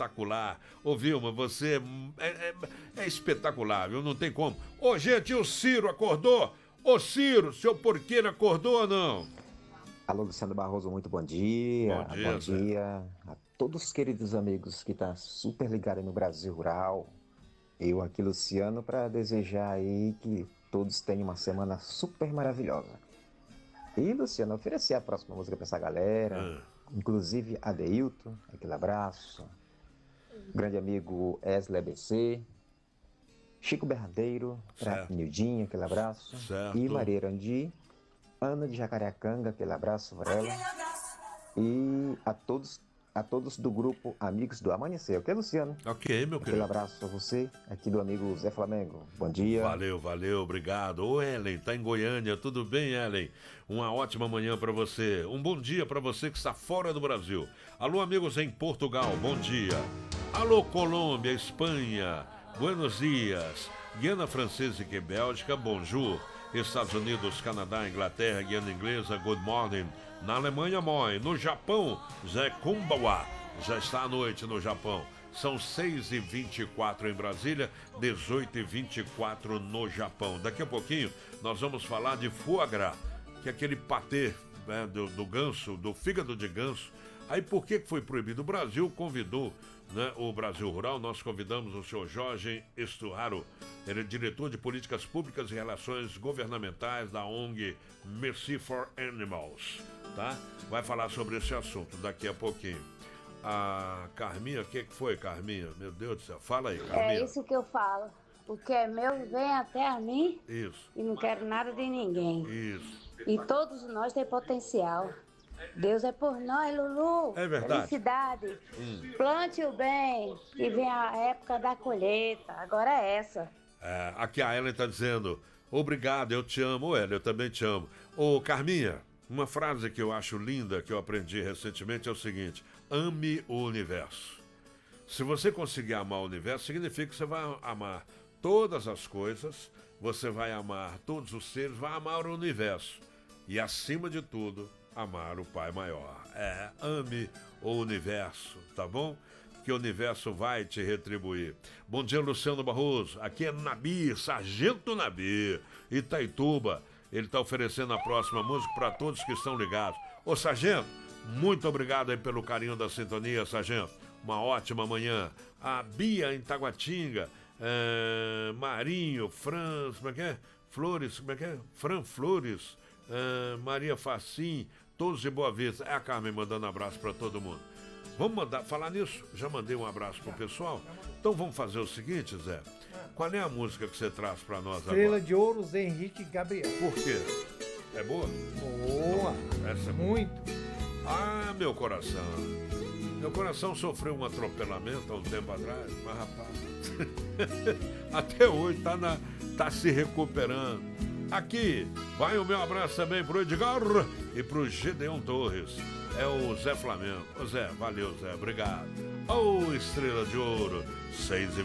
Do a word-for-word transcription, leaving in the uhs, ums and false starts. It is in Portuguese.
espetacular. Ô, Vilma, você é, é, é espetacular, viu? Não tem como. Ô, gente, e o Ciro acordou? Ô, Ciro, seu porqueiro acordou ou não? Alô, Luciano Barroso, muito bom dia. Bom dia, Bom Zé. dia a todos os queridos amigos que estão super ligados no Brasil Rural. Eu aqui, Luciano, para desejar aí que todos tenham uma semana super maravilhosa. E, Luciano, oferecer a próxima música para essa galera, Ah, inclusive Adeilton, aquele abraço. Grande amigo Wesley A B C. Chico Berrandeiro, para certo, Nildinha, aquele abraço. E certo. Maria Arandi, Ana de Jacareacanga, aquele abraço para ela. E a todos, a todos do grupo Amigos do Amanhecer, ok, Luciano? Ok, meu Aquele querido. abraço a você, aqui do amigo Zé Flamengo. Bom dia. Valeu, valeu, obrigado. Ô, Ellen, tá em Goiânia, tudo bem, Ellen? Uma ótima manhã pra você. Um bom dia pra você que está fora do Brasil. Alô, amigos em Portugal, bom dia. Alô, Colômbia, Espanha, Buenos dias. Guiana Francesa e Bélgica, bonjour. Estados Unidos, Canadá, Inglaterra, Guiana Inglesa, good morning. Na Alemanha, moi. No Japão, Zé Kumbawa. Já está à noite no Japão. São seis e vinte e quatro em Brasília, dezoito e vinte e quatro no Japão. Daqui a pouquinho nós vamos falar de foie gras, que é aquele patê, né, do, do ganso, do fígado de ganso. Aí por que foi proibido? O Brasil convidou, né, o Brasil Rural, nós convidamos o senhor Jorge Esturraro. Ele é diretor de Políticas Públicas e Relações Governamentais da O N G Mercy for Animals, tá? Vai falar sobre esse assunto daqui a pouquinho. A Carminha, o que, que foi, Carminha? Meu Deus do céu, fala aí, Carminha. É isso que eu falo. O que é meu vem até a mim Isso, e não quero nada de ninguém. isso. E todos nós temos potencial. Deus é por nós, Lulu. É verdade. Felicidade. Hum. Plante o bem e vem a época da colheita. Agora é essa. É, aqui a Ellen tá dizendo, obrigado, eu te amo. Ô, Ellen, eu também te amo. Ô, Carminha, uma frase que eu acho linda, que eu aprendi recentemente, é o seguinte: ame o universo. Se você conseguir amar o universo, significa que você vai amar todas as coisas, você vai amar todos os seres, vai amar o universo. E, acima de tudo, amar o Pai Maior. É, ame o universo, tá bom? Que o universo vai te retribuir. Bom dia, Luciano Barroso. Aqui é Nabi, Sargento Nabi, Itaituba. Ele está oferecendo a próxima música para todos que estão ligados. Ô, Sargento, muito obrigado aí pelo carinho da sintonia, Sargento. Uma ótima manhã. A Bia em Taguatinga, é, Marinho, Franz, como é que é? Flores, como é que é? Fran Flores, é, Maria Facim, todos de Boa Vista. É a Carmen mandando abraço para todo mundo. Vamos mandar, falar nisso? Já mandei um abraço pro pessoal? Então vamos fazer o seguinte, Zé. Qual é a música que você traz para nós Estrela agora? de Ouro, Zé Henrique Gabriel. Por quê? É boa? Boa! Essa é boa. Muito! Ah, meu coração. Meu coração sofreu um atropelamento há um tempo atrás, mas rapaz, até hoje tá, na, tá se recuperando. Aqui, vai o meu abraço também pro Edgar e pro Gedeon Torres. É o Zé Flamengo. Ô Zé, valeu Zé, obrigado. Ô, Estrela de Ouro, seis e